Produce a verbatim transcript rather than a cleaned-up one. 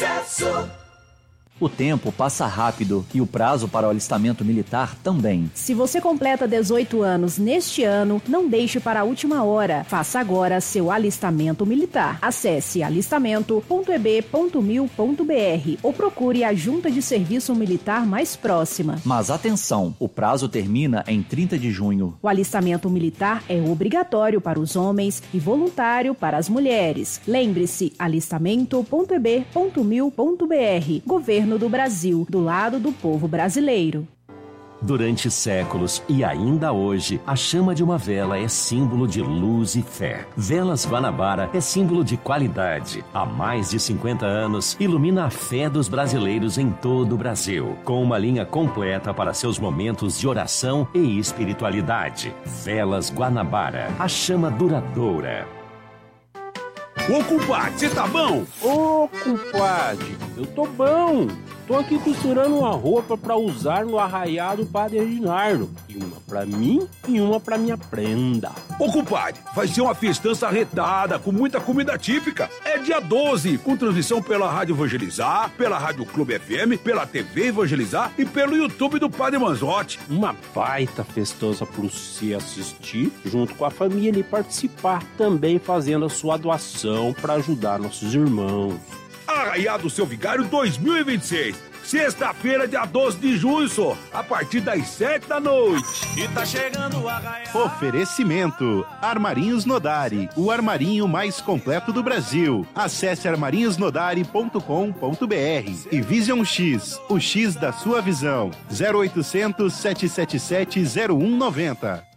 Sucesso! O tempo passa rápido e o prazo para o alistamento militar também. Se você completa dezoito anos neste ano, não deixe para a última hora. Faça agora seu alistamento militar. Acesse alistamento ponto e b ponto mil ponto b r ou procure a Junta de Serviço Militar mais próxima. Mas atenção, o prazo termina em trinta de junho. O alistamento militar é obrigatório para os homens e voluntário para as mulheres. Lembre-se, alistamento ponto e b ponto mil ponto b r. Governo do Brasil, do lado do povo brasileiro. Durante séculos e ainda hoje, a chama de uma vela é símbolo de luz e fé. Velas Guanabara é símbolo de qualidade. Há mais de cinquenta anos, ilumina a fé dos brasileiros em todo o Brasil, com uma linha completa para seus momentos de oração e espiritualidade. Velas Guanabara, a chama duradoura. Ô, compadre, você tá bom? Ô, compadre, eu tô bom. Tô aqui costurando uma roupa pra usar no arraiado Padre Reginaldo. E uma pra mim e uma pra minha prenda. Ô, compadre, vai ser uma festança arretada, com muita comida típica. É dia doze, com transmissão pela Rádio Evangelizar, pela Rádio Clube F M, pela T V Evangelizar e pelo YouTube do Padre Manzotti. Uma baita festança pro você assistir, junto com a família e participar, também fazendo a sua doação pra ajudar nossos irmãos. Arraiado Seu Vigário dois mil e vinte e seis. Sexta-feira, dia doze de junho, só, a partir das sete da noite. E tá chegando o Arraiado. Oferecimento: Armarinhos Nodari, o armarinho mais completo do Brasil. Acesse armarinhos nodari ponto com ponto b r. E Vision X, o X da sua visão. zero oitocentos, sete sete sete, zero um nove zero.